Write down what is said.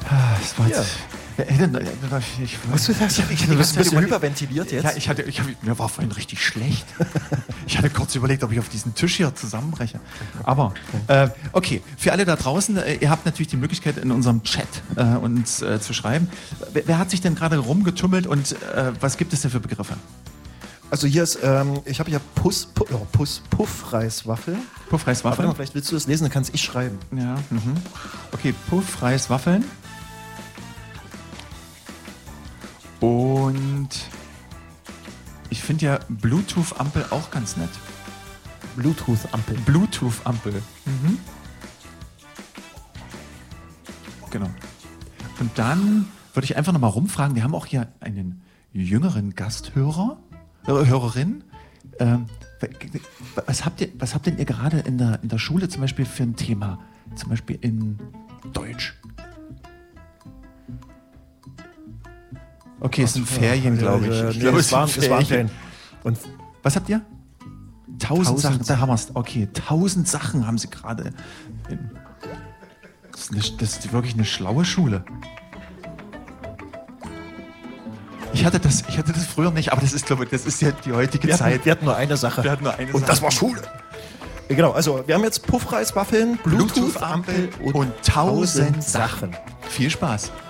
Das war jetzt, Musst du das? Du bist ein bisschen hyperventiliert jetzt. Ja, mir war vorhin richtig schlecht. Ich hatte kurz überlegt, ob ich auf diesen Tisch hier zusammenbreche. Aber, okay, für alle da draußen, ihr habt natürlich die Möglichkeit in unserem Chat uns zu schreiben. Wer hat sich denn gerade rumgetummelt und was gibt es denn für Begriffe? Also hier ist, ich habe hier Puffreiswaffeln. Puffreiswaffeln? Aber vielleicht willst du das lesen, dann kann ich schreiben. Ja, okay, Puffreiswaffeln. Und ich finde ja Bluetooth-Ampel auch ganz nett. Bluetooth-Ampel. Bluetooth-Ampel. Genau. Und dann würde ich einfach nochmal rumfragen, wir haben auch hier einen jüngeren Gasthörer, Hörerin. Was habt denn ihr gerade in der Schule zum Beispiel für ein Thema? Zum Beispiel in Deutsch. Okay, es sind Ferien, glaube ich. Ich glaube, es waren Ferien. Und was habt ihr? 1000 Sachen, da haben wir es. Okay, 1000 Sachen haben sie gerade. Das ist wirklich eine schlaue Schule. Ich hatte das früher nicht, aber das ist, glaube ich, das ist ja die heutige Zeit. Wir hatten nur eine Sache. Und das war Schule. Genau, also wir haben jetzt Puffreiswaffeln, Bluetooth-Ampel und 1000 Sachen. Viel Spaß.